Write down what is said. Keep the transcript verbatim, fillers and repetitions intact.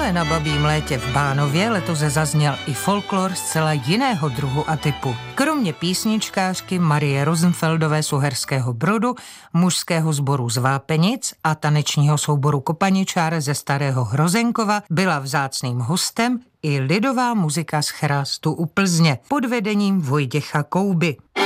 Ale na Babím létě v Bánově letos zazněl i folklor zcela jiného druhu a typu. Kromě písničkářky Marie Rosenfeldové z Uherského Brodu, mužského sboru z Vápenic a tanečního souboru Kopaničár ze Starého Hrozenkova byla vzácným hostem i lidová muzika z Chrástu u Plzně pod vedením Vojtěcha Kouby.